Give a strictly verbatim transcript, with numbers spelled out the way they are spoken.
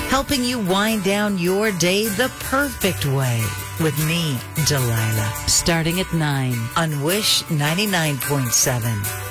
helping you wind down your day the perfect way. With me, Delilah, starting at nine on Wish ninety-nine point seven.